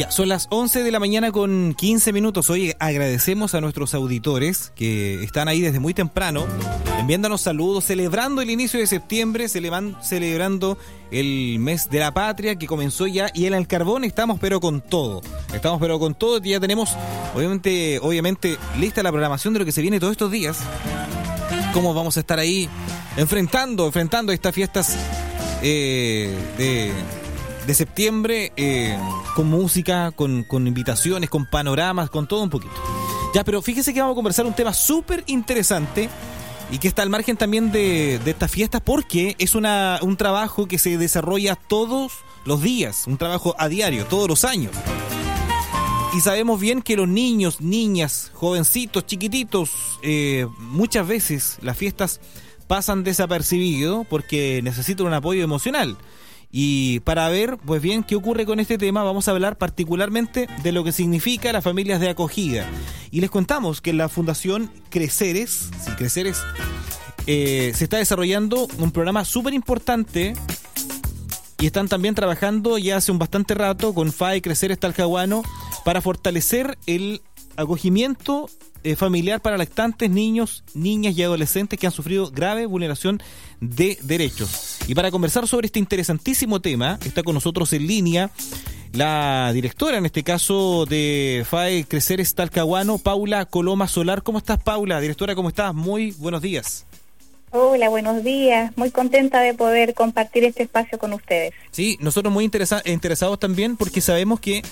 Ya, son las 11 de la mañana con 15 minutos. Hoy agradecemos a nuestros auditores que están ahí desde muy temprano, enviándonos saludos, celebrando el inicio de septiembre, celebrando el mes de la patria que comenzó ya, y en el carbón estamos pero con todo. Ya tenemos obviamente lista la programación de lo que se viene todos estos días. Cómo vamos a estar ahí enfrentando estas fiestas de septiembre, con música, con invitaciones, con panoramas, con todo un poquito. Ya, pero fíjese que vamos a conversar un tema súper interesante y que está al margen también de estas fiestas, porque es un trabajo que se desarrolla todos los días, un trabajo a diario, todos los años. Y sabemos bien que los niños, niñas, jovencitos, chiquititos, muchas veces las fiestas pasan desapercibidos porque necesitan un apoyo emocional. Y para ver, pues bien, qué ocurre con este tema, vamos a hablar particularmente de lo que significa las familias de acogida. Y les contamos que en la Fundación Creceres, se está desarrollando un programa súper importante y están también trabajando ya hace un bastante rato con FAE Creceres Talcahuano para fortalecer el acogimiento familiar para lactantes, niños, niñas y adolescentes que han sufrido grave vulneración de derechos. Y para conversar sobre este interesantísimo tema, está con nosotros en línea la directora, en este caso, de FAE Creceres Talcahuano, Paula Coloma Solar. ¿Cómo estás, Paula? Directora, ¿cómo estás? Muy buenos días. Hola, buenos días. Muy contenta de poder compartir este espacio con ustedes. Sí, nosotros muy interesados también, porque sabemos que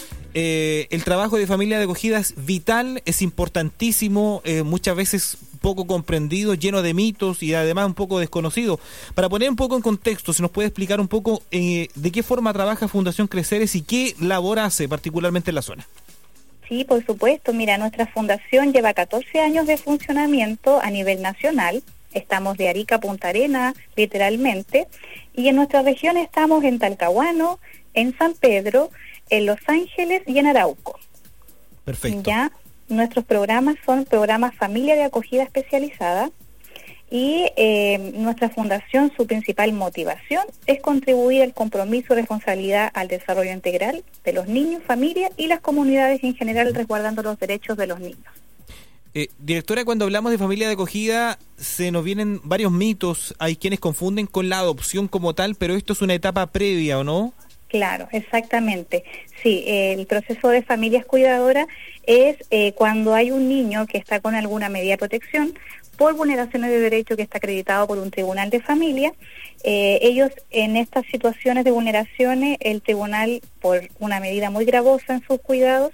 el trabajo de familia de acogida es vital, es importantísimo, muchas veces poco comprendido, lleno de mitos y además un poco desconocido. Para poner un poco en contexto, ¿se nos puede explicar un poco de qué forma trabaja Fundación Creceres y qué labor hace particularmente en la zona? Sí, por supuesto. Mira, nuestra fundación lleva 14 años de funcionamiento a nivel nacional. Estamos de Arica a Punta Arenas, literalmente, y en nuestra región estamos en Talcahuano, en San Pedro, en Los Ángeles y en Arauco. Perfecto. Ya nuestros programas son programas familia de acogida especializada y nuestra fundación, su principal motivación es contribuir al compromiso y responsabilidad al desarrollo integral de los niños, familias y las comunidades en general, resguardando los derechos de los niños. Directora, cuando hablamos de familia de acogida se nos vienen varios mitos. Hay quienes confunden con la adopción como tal, pero esto es una etapa previa, ¿o no? Claro, exactamente. Sí, el proceso de familias cuidadoras es cuando hay un niño que está con alguna medida de protección por vulneraciones de derecho que está acreditado por un tribunal de familia. Ellos, en estas situaciones de vulneraciones, el tribunal, por una medida muy gravosa en sus cuidados,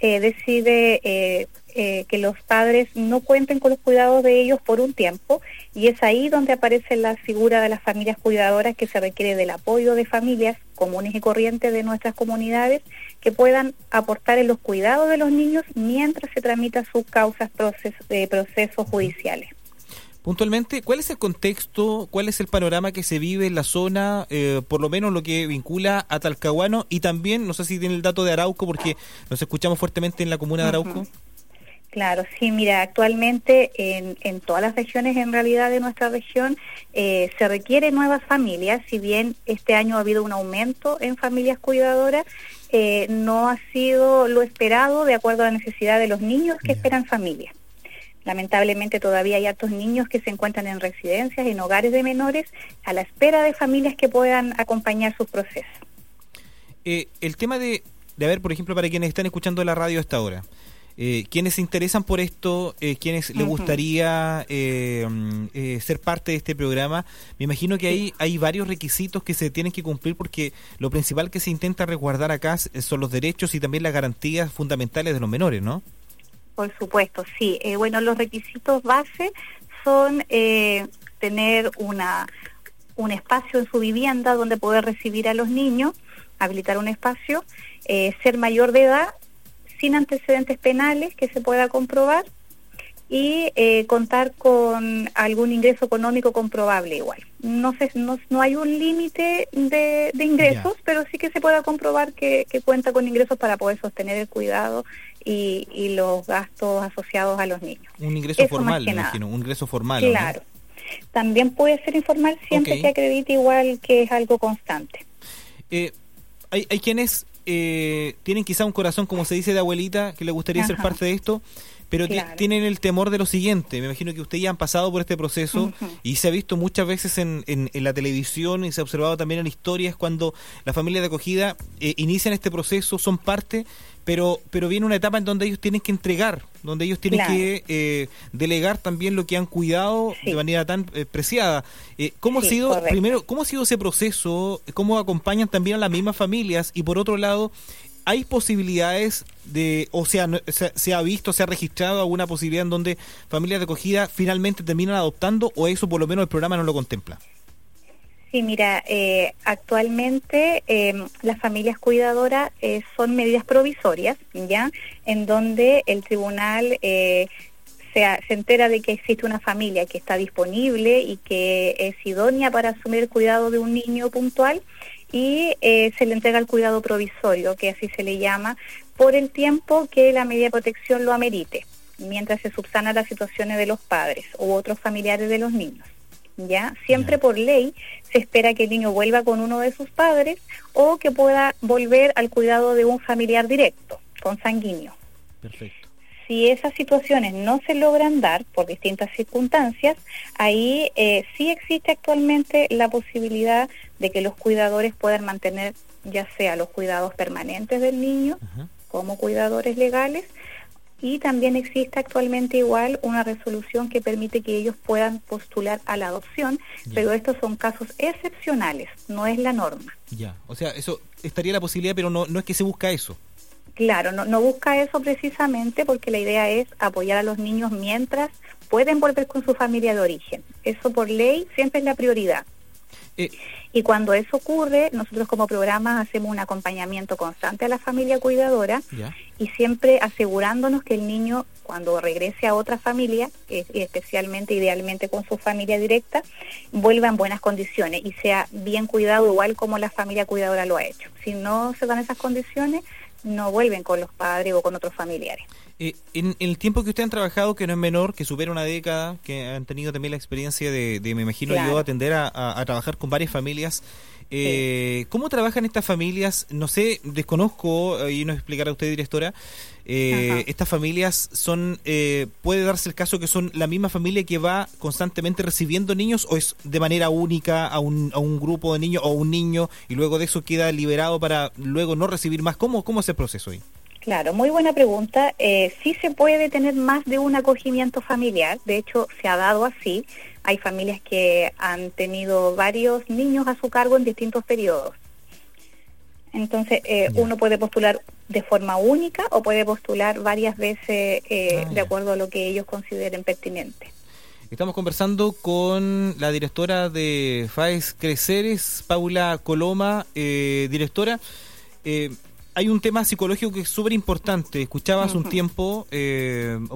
decide que los padres no cuenten con los cuidados de ellos por un tiempo, y es ahí donde aparece la figura de las familias cuidadoras, que se requiere del apoyo de familias comunes y corrientes de nuestras comunidades que puedan aportar en los cuidados de los niños mientras se tramitan sus causas, procesos judiciales. Puntualmente, ¿cuál es el contexto, cuál es el panorama que se vive en la zona, por lo menos lo que vincula a Talcahuano, y también, no sé si tiene el dato de Arauco, porque nos escuchamos fuertemente en la comuna de Arauco? Claro, sí, mira, actualmente en todas las regiones, en realidad, de nuestra región, se requieren nuevas familias. Si bien este año ha habido un aumento en familias cuidadoras, no ha sido lo esperado de acuerdo a la necesidad de los niños que esperan familias. Lamentablemente todavía hay hartos niños que se encuentran en residencias, en hogares de menores, a la espera de familias que puedan acompañar sus procesos. El tema de ver, por ejemplo, para quienes están escuchando la radio a esta hora, quienes se interesan por esto, quienes les gustaría ser parte de este programa, me imagino que hay varios requisitos que se tienen que cumplir, porque lo principal que se intenta resguardar acá son los derechos y también las garantías fundamentales de los menores, ¿no? Por supuesto, sí. Bueno, los requisitos base son tener un espacio en su vivienda donde poder recibir a los niños, habilitar un espacio, ser mayor de edad, sin antecedentes penales que se pueda comprobar, y contar con algún ingreso económico comprobable igual. No hay un límite de ingresos, pero sí que se pueda comprobar que cuenta con ingresos para poder sostener el cuidado y los gastos asociados a los niños. Un ingreso formal, me imagino, un ingreso formal. Claro. ¿No? También puede ser informal siempre que acredite igual que es algo constante. hay quienes tienen quizá un corazón, como se dice, de abuelita, que le gustaría ser parte de esto, pero claro, tienen el temor de lo siguiente. Me imagino que ustedes ya han pasado por este proceso y se ha visto muchas veces en la televisión y se ha observado también en historias cuando las familias de acogida inician este proceso, son parte, pero viene una etapa en donde ellos tienen que entregar, donde ellos tienen que delegar también lo que han cuidado de manera tan preciada. ¿Cómo ha sido, correcto. primero, cómo ha sido ese proceso? ¿Cómo acompañan también a las mismas familias? Y por otro lado, ¿hay posibilidades se ha visto, se ha registrado alguna posibilidad en donde familias de acogida finalmente terminan adoptando, o eso por lo menos el programa no lo contempla? Sí, mira, actualmente las familias cuidadoras son medidas provisorias, ¿ya? En donde el tribunal se entera de que existe una familia que está disponible y que es idónea para asumir el cuidado de un niño puntual, y se le entrega el cuidado provisorio, que así se le llama, por el tiempo que la medida de protección lo amerite, mientras se subsanan las situaciones de los padres u otros familiares de los niños. ¿Ya? Siempre por ley se espera que el niño vuelva con uno de sus padres o que pueda volver al cuidado de un familiar directo, consanguíneo. Perfecto. Si esas situaciones no se logran dar por distintas circunstancias, ahí sí existe actualmente la posibilidad de que los cuidadores puedan mantener ya sea los cuidados permanentes del niño como cuidadores legales, y también existe actualmente igual una resolución que permite que ellos puedan postular a la adopción, pero estos son casos excepcionales, no es la norma. Ya, o sea, eso estaría la posibilidad, pero no es que se busca eso. Claro, no busca eso precisamente porque la idea es apoyar a los niños mientras pueden volver con su familia de origen. Eso por ley siempre es la prioridad. Y cuando eso ocurre, nosotros como programa hacemos un acompañamiento constante a la familia cuidadora y siempre asegurándonos que el niño, cuando regrese a otra familia, especialmente, idealmente con su familia directa, vuelva en buenas condiciones y sea bien cuidado igual como la familia cuidadora lo ha hecho. Si no se dan esas condiciones, no vuelven con los padres o con otros familiares. En el tiempo que ustedes han trabajado, que no es menor, que supera una década, que han tenido también la experiencia de me imagino yo, atender a trabajar con varias familias, ¿cómo trabajan estas familias? No sé, desconozco, y nos explicará usted, directora, estas familias son, puede darse el caso que son la misma familia que va constantemente recibiendo niños, o es de manera única a un grupo de niños o un niño y luego de eso queda liberado para luego no recibir más. ¿Cómo es el proceso ahí? Claro, muy buena pregunta. Sí se puede tener más de un acogimiento familiar, de hecho se ha dado así. Hay familias que han tenido varios niños a su cargo en distintos periodos. Entonces uno puede postular de forma única o puede postular varias veces de acuerdo a lo que ellos consideren pertinente. Estamos conversando con la directora de FAES Creceres, Paula Coloma. Directora, hay un tema psicológico que es súper importante. Escuchaba hace un tiempo a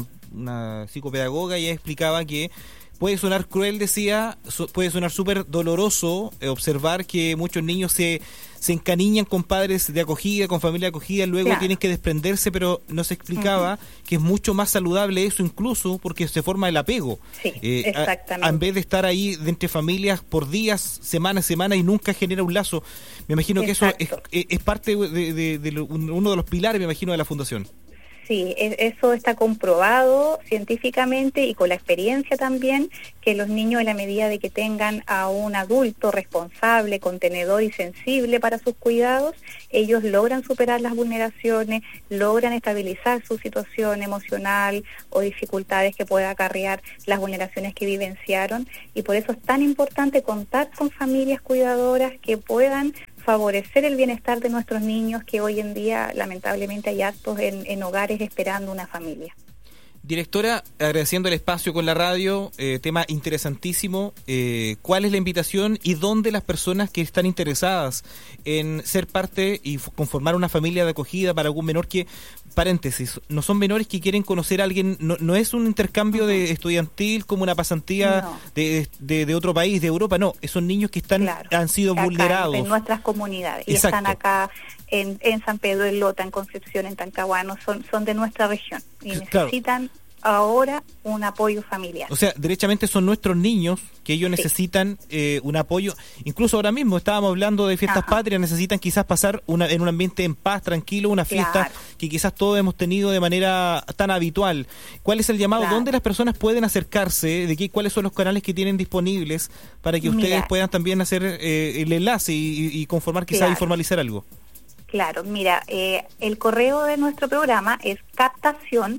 una psicopedagoga, y ella explicaba que puede sonar cruel, decía, puede sonar súper doloroso observar que muchos niños se encariñan con padres de acogida, con familia de acogida, luego tienen que desprenderse, pero nos explicaba que es mucho más saludable eso, incluso porque se forma el apego. Sí, exactamente. En vez de estar ahí entre familias por días, semanas, y nunca genera un lazo. Me imagino que eso es parte de uno de los pilares, me imagino, de la fundación. Sí, eso está comprobado científicamente y con la experiencia también, que los niños, en la medida de que tengan a un adulto responsable, contenedor y sensible para sus cuidados, ellos logran superar las vulneraciones, logran estabilizar su situación emocional o dificultades que pueda acarrear las vulneraciones que vivenciaron, y por eso es tan importante contar con familias cuidadoras que puedan favorecer el bienestar de nuestros niños, que hoy en día lamentablemente hay hartos en hogares esperando una familia. Directora, agradeciendo el espacio con la radio, tema interesantísimo. ¿Cuál es la invitación y dónde las personas que están interesadas en ser parte y conformar una familia de acogida para algún menor que, paréntesis, no son menores que quieren conocer a alguien, no es un intercambio de estudiantil como una pasantía de otro país, de Europa, no, son niños que han sido vulnerados. En nuestras comunidades. Exacto. Y están acá en San Pedro, en Lota, en Concepción, en Talcahuano, son de nuestra región y necesitan ahora un apoyo familiar. O sea, derechamente son nuestros niños que ellos necesitan un apoyo. Incluso ahora mismo estábamos hablando de fiestas patrias, necesitan quizás pasar en un ambiente en paz, tranquilo, una fiesta que quizás todos hemos tenido de manera tan habitual. ¿Cuál es el llamado? ¿Dónde las personas pueden acercarse? ¿Cuáles son los canales que tienen disponibles para que ustedes puedan también hacer el enlace y conformar quizás y formalizar algo? Claro, mira, el correo de nuestro programa es captación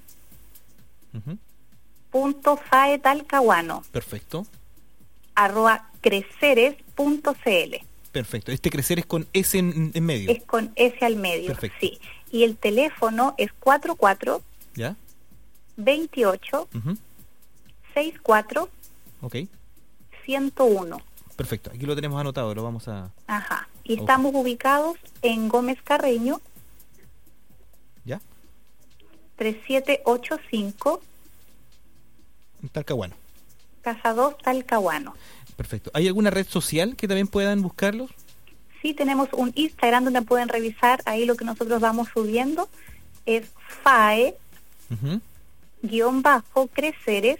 .faetalcahuano perfecto @creceres.cl. Perfecto. Este crecer es con S en medio. Es con S al medio. Perfecto. Sí. Y el teléfono es 44 ¿ya? 28 64 101. Perfecto. Aquí lo tenemos anotado, lo vamos a... Ajá. Y estamos ubicados en Gómez Carreño. ¿Ya? 3785. Talcahuano. Casa 2, Talcahuano. Perfecto. ¿Hay alguna red social que también puedan buscarlos? Sí, tenemos un Instagram donde pueden revisar. Ahí lo que nosotros vamos subiendo es FAE _creceres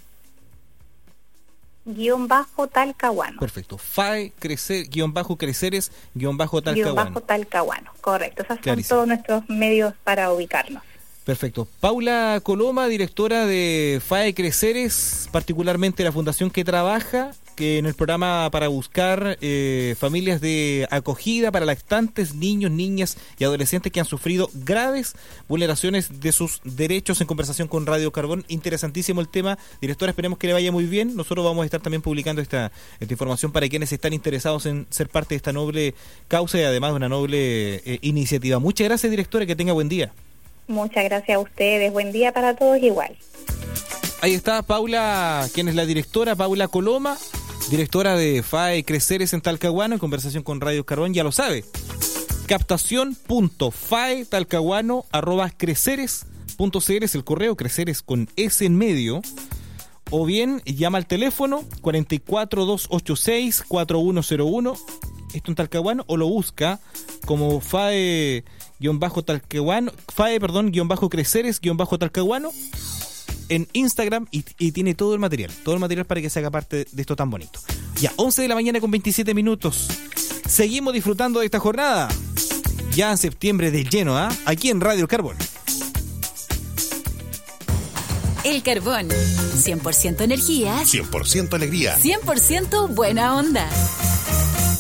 _talcahuano. Perfecto. FAE creceres _talcahuano. Correcto. Esos son todos nuestros medios para ubicarnos. Perfecto. Paula Coloma, directora de FAE Creceres, particularmente la fundación que trabaja en el programa para buscar familias de acogida para lactantes, niños, niñas y adolescentes que han sufrido graves vulneraciones de sus derechos, en conversación con Radio Carbón. Interesantísimo el tema. Directora, esperemos que le vaya muy bien. Nosotros vamos a estar también publicando esta información para quienes están interesados en ser parte de esta noble causa y además de una noble iniciativa. Muchas gracias, directora, que tenga buen día. Muchas gracias a ustedes. Buen día para todos igual. Ahí está Paula, quien es la directora, Paula Coloma, directora de FAE Creceres en Talcahuano, en conversación con Radio Carbón, ya lo sabe. Captación.faetalcahuano @creceres.cl es el correo, creceres con S en medio. O bien llama al teléfono 44286-4101, esto en Talcahuano, o lo busca como FAE-creceres-talcahuano en Instagram y tiene todo el material para que se haga parte de esto tan bonito. Ya, 11 de la mañana con 27 minutos. Seguimos disfrutando de esta jornada. Ya en septiembre del lleno, aquí en Radio Carbón. El Carbón. 100% energía. 100% alegría. 100% buena onda.